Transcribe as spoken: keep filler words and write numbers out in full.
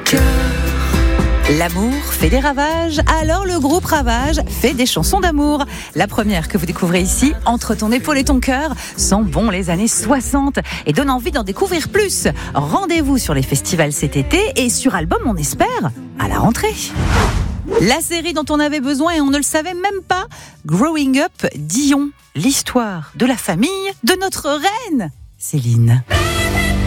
cœur. L'amour fait des ravages, alors le groupe Ravage fait des chansons d'amour. La première que vous découvrez ici, Entre ton épaule et ton cœur, sent bon les années soixante et donne envie d'en découvrir plus. Rendez-vous sur les festivals cet été et sur album, on espère, à la rentrée. La série dont on avait besoin et on ne le savait même pas, Growing Up Dion, l'histoire de la famille de notre reine, Céline.